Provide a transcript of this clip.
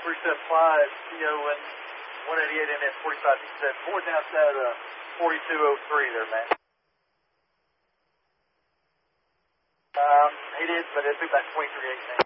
CO and 188 in at 45. He said, forward down at 4203 there, man. He did, but it'd be about 2318.